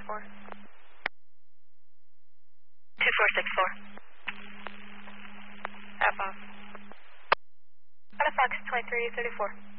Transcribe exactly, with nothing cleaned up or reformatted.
four. two four six four. F off. Out of Fox twenty-three thirty-four.